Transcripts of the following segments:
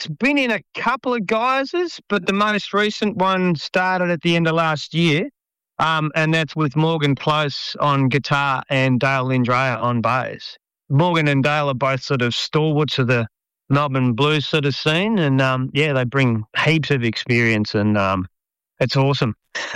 been in a couple of guises, but the most recent one started at the end of last year, and that's with Morgan Close on guitar and Dale Lindrea on bass. Morgan and Dale are both sort of stalwarts of the Melbourne blues sort of scene, and they bring heaps of experience, and it's awesome.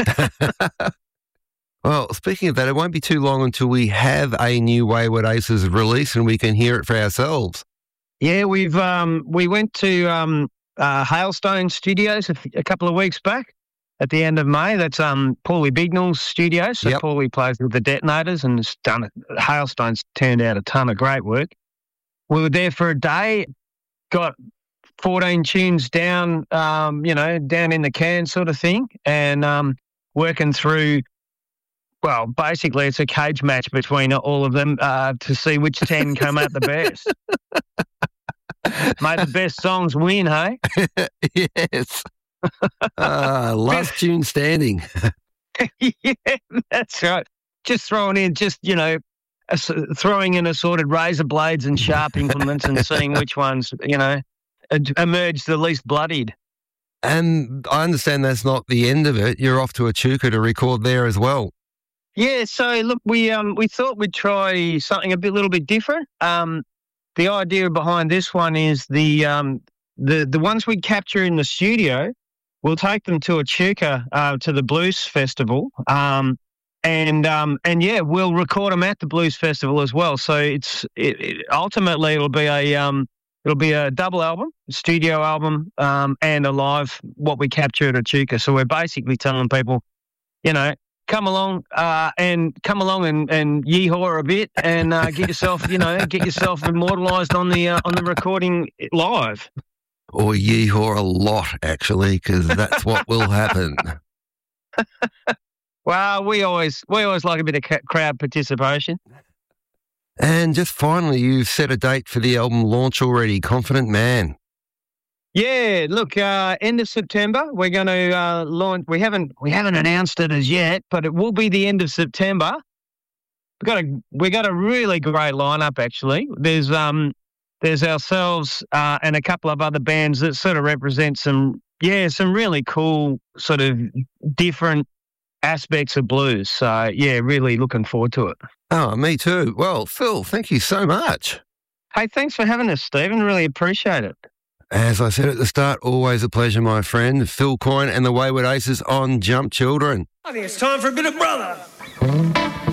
Well, speaking of that, it won't be too long until we have a new Wayward Aces release and we can hear it for ourselves. Yeah, we went to Hailstone Studios a couple of weeks back at the end of May. That's Paulie Bignell's studio. So Yep. Paulie plays with the Detonators and has done it. Hailstone's turned out a ton of great work. We were there for a day, got 14 tunes down, down in the can sort of thing, and working through. Well, basically, it's a cage match between all of them to see which 10 come out the best. Mate, the best songs win, hey? Yes. Last tune standing. Yeah, that's right. Just throwing in, throwing in assorted razor blades and sharp implements and seeing which ones, emerge the least bloodied. And I understand that's not the end of it. You're off to Echuca to record there as well. Yeah, so look, we thought we'd try something little bit different. The idea behind this one is the ones we capture in the studio, we'll take them to Echuca to the Blues Festival, and we'll record them at the Blues Festival as well. So ultimately it'll be a double album, a studio album, and a live what we capture at Echuca. So we're basically telling people, come along and yeehaw a bit and get yourself immortalised on the recording live. Or yeehaw a lot, actually, because that's what will happen. Well, we always like a bit of crowd participation. And just finally, you've set a date for the album launch already. Confident Man. Yeah, look, end of September we're going to launch. We haven't announced it as yet, but it will be the end of September. We got a really great lineup actually. There's ourselves and a couple of other bands that sort of represent some really cool sort of different aspects of blues. So yeah, really looking forward to it. Oh, me too. Well, Phil, thank you so much. Hey, thanks for having us, Stephen. Really appreciate it. As I said at the start, always a pleasure, my friend. Phil Coyne and the Wayward Aces on Jump Children. I think it's time for a bit of brother.